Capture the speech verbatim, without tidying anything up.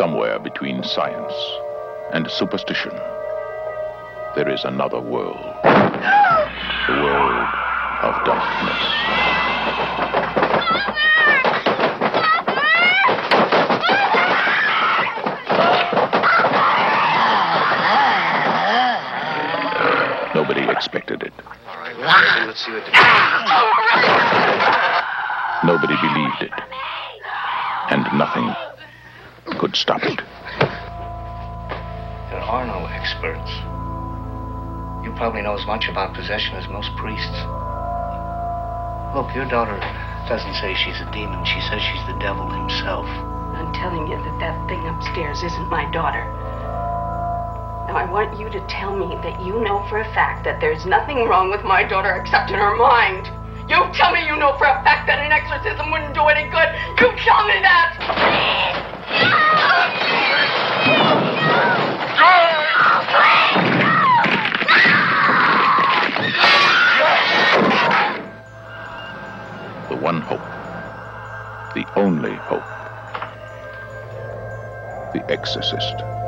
Somewhere between science and superstition, there is another world. The world of darkness. Nobody expected it. All right, well, let's see what the... Nobody believed it. And nothing could stop it. There are no experts. You probably know as much about possession as most priests. Look, your daughter doesn't say she's a demon. She says she's the devil himself. I'm telling you that that thing upstairs isn't my daughter. Now, I want you to tell me that you know for a fact that there's nothing wrong with my daughter except in her mind. You tell me you know for a fact that an exorcism wouldn't do any good. You tell me that! The one hope. The only hope. The Exorcist.